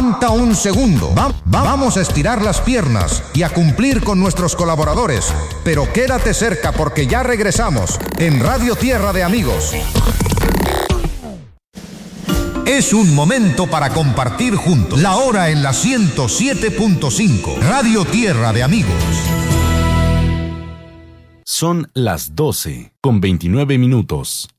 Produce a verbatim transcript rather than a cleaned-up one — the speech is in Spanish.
Aguanta un segundo. Va- va- vamos a estirar las piernas y a cumplir con nuestros colaboradores. Pero quédate cerca porque ya regresamos en Radio Tierra de Amigos. Es un momento para compartir juntos. La hora en la ciento siete punto cinco. Radio Tierra de Amigos. Son las doce con veintinueve minutos.